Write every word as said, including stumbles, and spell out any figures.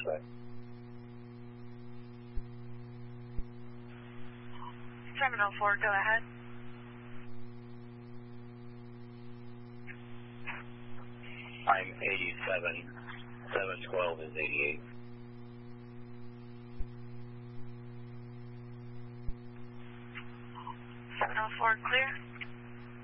way. seven oh four, go ahead. I'm eighty-seven. seven twelve is eighty-eight. seven oh four, clear.